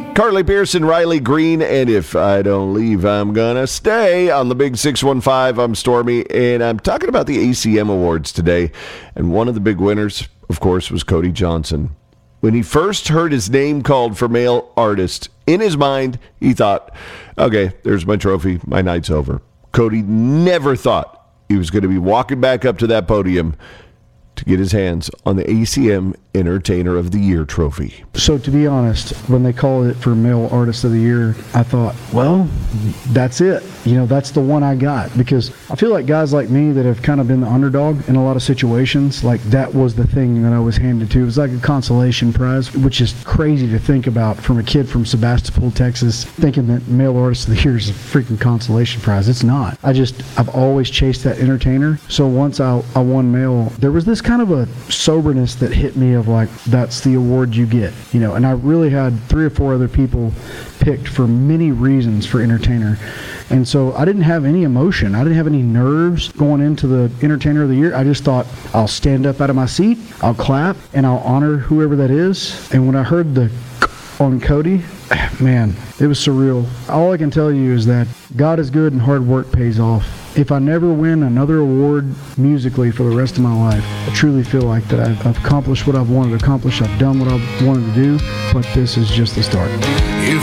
Carly Pearson, Riley Green, and If I Don't Leave, I'm Gonna Stay. On the Big 615, I'm Stormy, and I'm talking about the ACM Awards today. And one of the big winners, of course, was Cody Johnson. When he first heard his name called for Male Artist, in his mind, he thought, okay, there's my trophy, my night's over. Cody never thought he was going to be walking back up to that podium to get his hands on the ACM Entertainer of the Year trophy. So to be honest, when they called it for Male Artist of the Year, I thought, well, that's it. You know, that's the one I got. Because I feel like guys like me that have kind of been the underdog in a lot of situations, like that was the thing that I was handed to. It was like a consolation prize, which is crazy to think about from a kid from Sebastopol, Texas, thinking that Male Artist of the Year is a freaking consolation prize. It's not. I've always chased that entertainer. So once I won Male, there was this kind of a soberness that hit me of like, that's the award you get, you know. And I really had 3 or 4 other people picked for many reasons for entertainer, and so I didn't have any emotion, I didn't have any nerves going into the Entertainer of the Year. I just thought, I'll stand up out of my seat, I'll clap, and I'll honor whoever that is. And when I heard the on Cody, man, it was surreal. All I can tell you is that God is good and hard work pays off. If I never win another award musically for the rest of my life, I truly feel like that I've accomplished what I've wanted to accomplish. I've done what I've wanted to do, but this is just the start.